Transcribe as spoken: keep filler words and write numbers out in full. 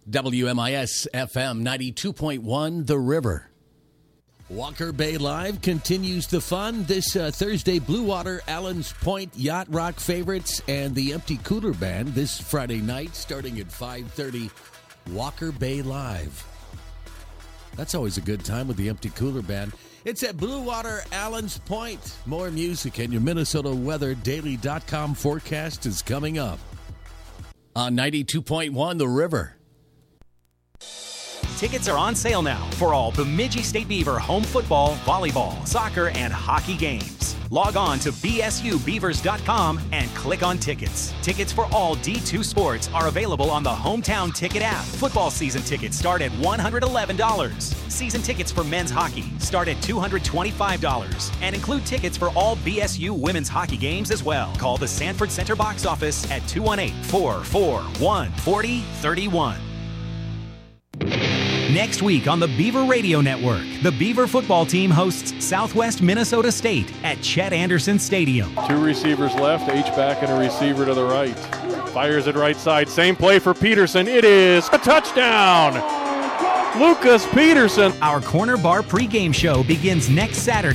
W M I S F M ninety-two point one, The River. Walker Bay Live continues the fun this uh, Thursday. Blue Water, Allen's Point, Yacht Rock Favorites, and the Empty Cooler Band this Friday night starting at five thirty. Walker Bay Live. That's always a good time with the Empty Cooler Band. It's at Blue Water, Allen's Point. More music and your Minnesota Weather Daily dot com forecast is coming up on ninety-two point one, The River. Tickets are on sale now for all Bemidji State Beaver home football, volleyball, soccer, and hockey games. Log on to B S U beavers dot com and click on tickets. Tickets for all D two sports are available on the Hometown Ticket app. Football season tickets start at one hundred eleven dollars. Season tickets for men's hockey start at two hundred twenty-five dollars and include tickets for all B S U women's hockey games as well. Call the Sanford Center box office at two one eight, four four one, four zero three one. Next week on the Beaver Radio Network, the Beaver football team hosts Southwest Minnesota State at Chet Anderson Stadium. Two receivers left, H-back and a receiver to the right. Fires it right side. Same play for Peterson. It is a touchdown. Lucas Peterson. Our Corner Bar pregame show begins next Saturday.